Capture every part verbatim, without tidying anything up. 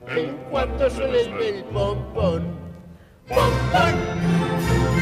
en cuanto suene el bel pompón. ¡Pompón!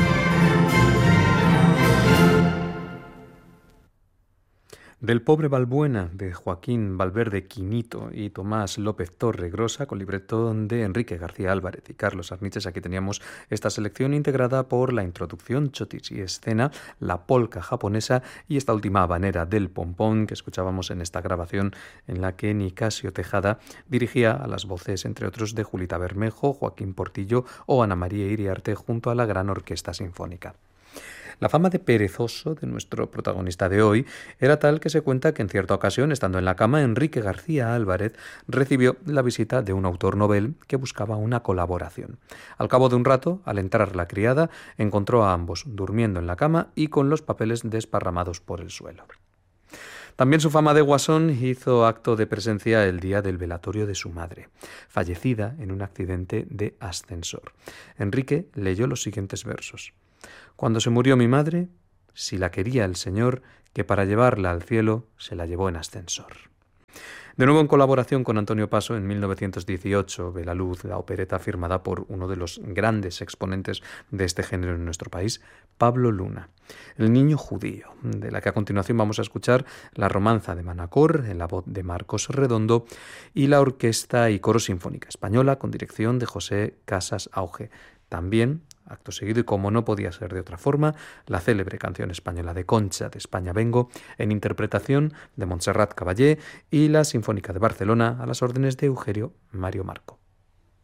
Del pobre Balbuena, de Joaquín Valverde Quinito y Tomás López Torregrosa, con libreto de Enrique García Álvarez y Carlos Arniches. Aquí teníamos esta selección integrada por la introducción, chotis y escena, la polca japonesa y esta última habanera del pompón que escuchábamos en esta grabación, en la que Nicasio Tejada dirigía a las voces, entre otros, de Julita Bermejo, Joaquín Portillo o Ana María Iriarte, junto a la Gran Orquesta Sinfónica. La fama de perezoso de nuestro protagonista de hoy era tal que se cuenta que en cierta ocasión, estando en la cama, Enrique García Álvarez recibió la visita de un autor novel que buscaba una colaboración. Al cabo de un rato, al entrar la criada, encontró a ambos durmiendo en la cama y con los papeles desparramados por el suelo. También su fama de guasón hizo acto de presencia el día del velatorio de su madre, fallecida en un accidente de ascensor. Enrique leyó los siguientes versos. Cuando se murió mi madre, si la quería el Señor, que para llevarla al cielo se la llevó en ascensor. De nuevo en colaboración con Antonio Paso, en mil novecientos dieciocho ve la luz la opereta firmada por uno de los grandes exponentes de este género en nuestro país, Pablo Luna, El niño judío, de la que a continuación vamos a escuchar la romanza de Manacor en la voz de Marcos Redondo y la Orquesta y Coro Sinfónica Española con dirección de José Casas Auge. También, acto seguido, y como no podía ser de otra forma, la célebre canción española de Concha, de España vengo, en interpretación de Montserrat Caballé, y la Sinfónica de Barcelona a las órdenes de Eugenio Mario Marco.